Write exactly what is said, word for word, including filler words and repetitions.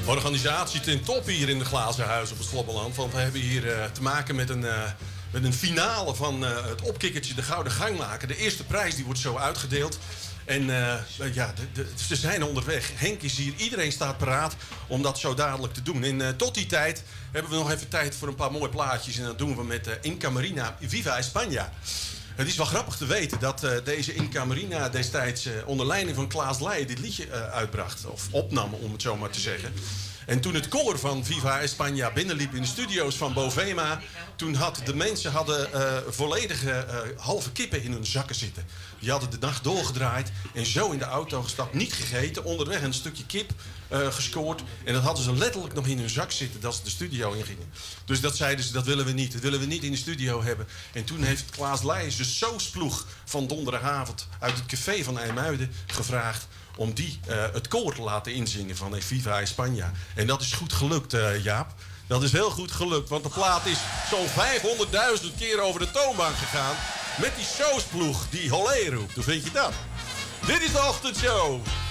Organisatie ten top hier in de Glazen Huis op het Slobbeland. Want we hebben hier uh, te maken met een, uh, met een finale van uh, het opkikkertje De Gouden Gangmaker. De eerste prijs die wordt zo uitgedeeld. En uh, ja, de, de, ze zijn onderweg. Henk is hier. Iedereen staat paraat om dat zo dadelijk te doen. En uh, tot die tijd hebben we nog even tijd voor een paar mooie plaatjes. En dat doen we met uh, Inca Marina Viva España. Het is wel grappig te weten dat uh, deze Inca Marina destijds uh, onder leiding van Klaas Leij dit liedje uh, uitbracht. Of opnam, om het zo maar te zeggen. En toen het koor van Viva España binnenliep in de studio's van Bovema, toen hadden de mensen hadden, uh, volledige uh, halve kippen in hun zakken zitten. Die hadden de nacht doorgedraaid en zo in de auto gestapt, niet gegeten, onderweg een stukje kip uh, gescoord. En dat hadden ze letterlijk nog in hun zak zitten dat ze de studio ingingen. Dus dat zeiden ze, dat willen we niet, dat willen we niet in de studio hebben. En toen heeft Klaas Leijs, de Soosploeg van donderdagavond uit het café van IJmuiden, gevraagd om die uh, het koor te laten inzingen van Viva España. En dat is goed gelukt, uh, Jaap. Dat is heel goed gelukt, want de plaat is zo'n vijfhonderdduizend keer over de toonbank gegaan met die Soosploeg die Hollé roept. Hoe vind je dat? Dit is de ochtendshow.